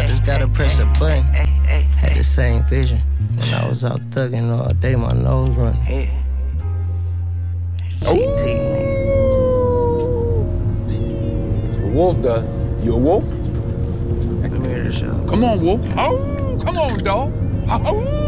just gotta press a button. Had the same vision when I was out thugging all day, my nose running. That's what Wolf does. You a wolf? Let me hear the show. Come on, Wolf. Oh, come on, dog. Oh.